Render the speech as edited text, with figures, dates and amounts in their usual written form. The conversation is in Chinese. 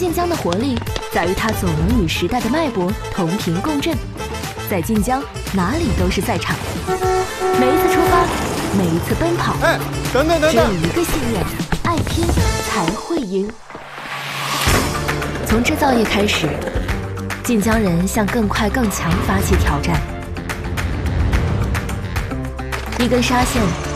晋江的活力在于它总能与时代的脉搏同频共振。在晋江，哪里都是赛场。每一次出发，每一次奔跑， 等等， 只有一个信念：爱拼才会赢。从制造业开始，晋江人向更快更强发起挑战。一根纱线